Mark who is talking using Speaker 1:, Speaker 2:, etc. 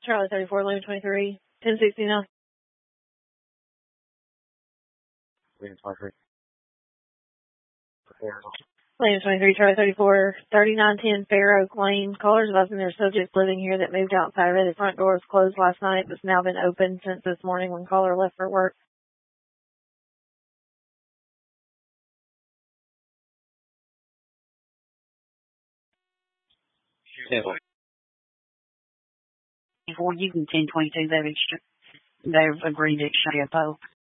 Speaker 1: Charlie 34, Lane 23, 1069.
Speaker 2: Lane 23.
Speaker 1: Lane 23, Charlie 34, 3910 Fair Oak Lane. Callers advising their subjects living here that moved outside. The front door was closed last night, but it's now been open since this morning when caller left for work.
Speaker 3: Before you can 1022, they've agreed to exchange a post.